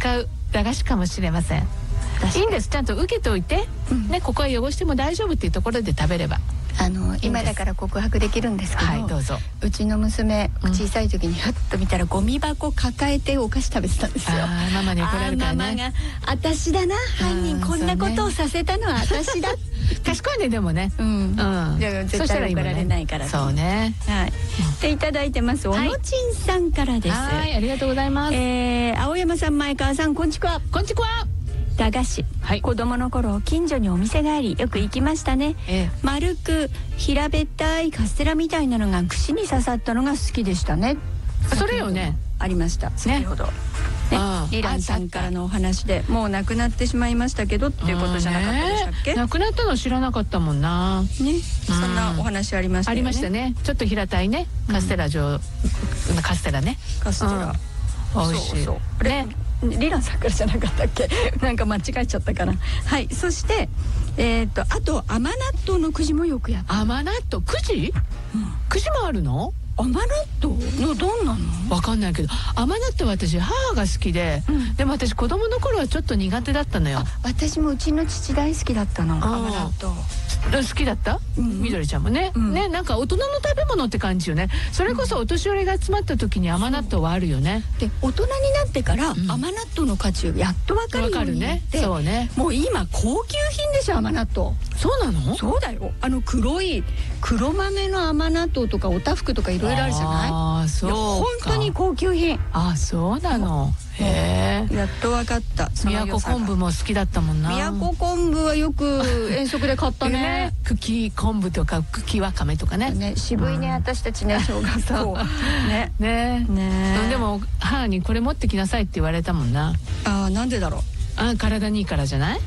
使う駄菓子かもしれません。いいんです。ちゃんと受けておいて、ね、ここは汚しても大丈夫っていうところで食べれば。 今だから告白できるんですけど、 はい、どうぞ。 うちの娘、小さい時にふっと見たらゴミ箱抱えてお菓子食べてたんですよ。 ママに怒られるからね。 ママが私だな、犯人、こんなことをさせたのは私だ。 賢いね、でもね。 絶対怒られないから。 そうね。 はい。でいただいてます。おのちんさんからです。 はい、ありがとうございます。 青山さん、前川さん、こんちくわ。 こんちくわ。 駄菓子、子供の頃近所にお店がありよく行きましたね。丸く平べったいカステラみたいなのが串に刺さったのが好きでしたね。 それよね。 ありました。先ほどリランさんからのお話で、もうなくなってしまいましたけどっていうことじゃなかったでしたっけ？ なくなったの知らなかったもんな。 ね、そんなお話ありましたよね。 ありましたね。ちょっと平たいね、カステラ状、カステラね。 カステラ。 美味しい。ね。 リランさんからじゃなかったっけ？なんか間違えちゃったかな。はい。そしてあと甘納豆のくじもよくやった。 甘納豆くじ？くじもあるの？ 甘納豆のどんなの？ わかんないけど、甘納豆は私母が好きで、でも私子供の頃はちょっと苦手だったのよ。 私もうちの父大好きだったの。甘納豆好きだった？みどりちゃんもね。ね、なんか大人の食べ物って感じよね。それこそお年寄りが集まった時に甘納豆はあるよね。 で大人になってから甘納豆の価値をやっと分かるようになって、 そうね。 もう今高級品でしょ、甘納豆。 そうなの？ そうだよ。黒豆の甘納豆とかおたふくとかいろいろあるじゃない？ ああ、そうか。 本当に高級品。 あ、そうなの。へえ。 やっと分かった。 宮古昆布も好きだったもんな。 宮古昆布はよく遠足で買ったね。 茎昆布とか茎わかめとかね。 渋いね、私たちね、小学校。ね。 でも母にこれ持ってきなさいって言われたもんな。 なんでだろう。 体にいいからじゃない？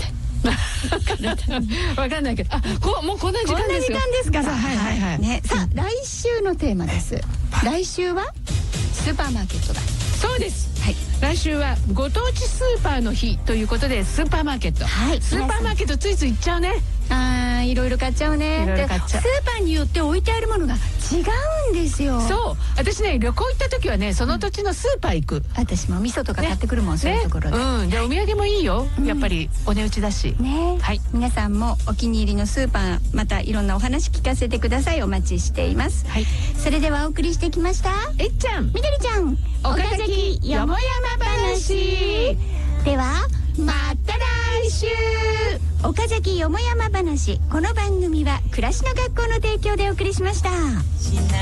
わかんないけど、もうこんな時間ですよ。 こんな時間ですから。はい。ね、さあ来週のテーマです。来週はスーパーマーケットだ。 そうです。はい。来週はご当地スーパーの日ということで、スーパーマーケット。はい。スーパーマーケットついつい行っちゃうね。 いろいろ買っちゃうね。スーパーによって置いてあるものが違うんですよ。 そう。私ね、旅行行った時はね、その土地のスーパー行く。 私も味噌とか買ってくるもん、そういうところで。 でお土産もいいよ。やっぱりお値打ちだし。 ね。はい。皆さんもお気に入りのスーパー、またいろんなお話聞かせてください。お待ちしています。はい。それではお送りしてきました。 えっちゃん、 みどりちゃん、 岡崎よもやま話。 ではまた来週。岡崎よもやま話。この番組は暮らしの学校の提供でお送りしました。